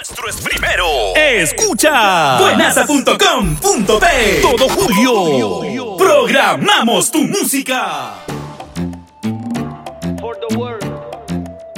nuestro es primero. Escucha buenaza.com.p. Todo julio programamos tu música.